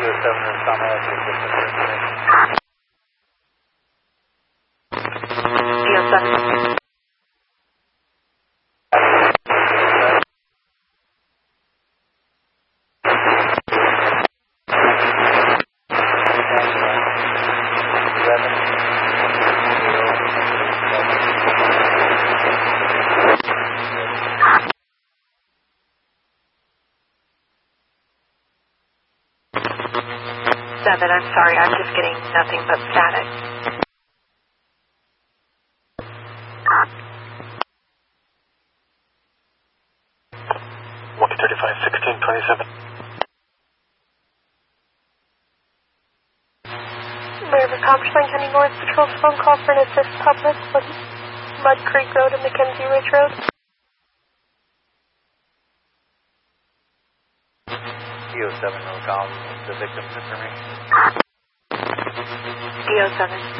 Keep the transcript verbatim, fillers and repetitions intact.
Kilo seven Norcom, I have the victim information. Kilo seven. Seven, I'm sorry, I'm just getting nothing but static. one thirty-five, sixteen, twenty-seven. Mayor of Copperstone County North Patrol's phone call for an assist public on Mud Creek Road and Mackenzie Ridge Road. Kilo seven Norcom, the victim's information. D O seven.